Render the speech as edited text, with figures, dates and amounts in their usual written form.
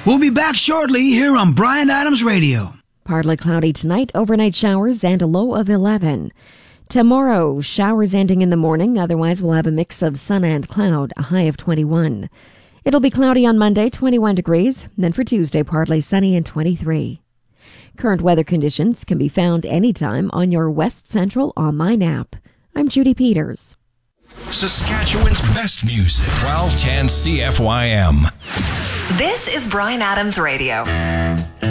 We'll be back shortly here on Bryan Adams Radio. Partly cloudy tonight, overnight showers, and a low of 11. Tomorrow, showers ending in the morning. Otherwise, we'll have a mix of sun and cloud, a high of 21. It'll be cloudy on Monday, 21 degrees. Then for Tuesday, partly sunny and 23. Current weather conditions can be found anytime on your West Central online app. I'm Judy Peters. Saskatchewan's best music, 1210 CFYM. This is Bryan Adams Radio.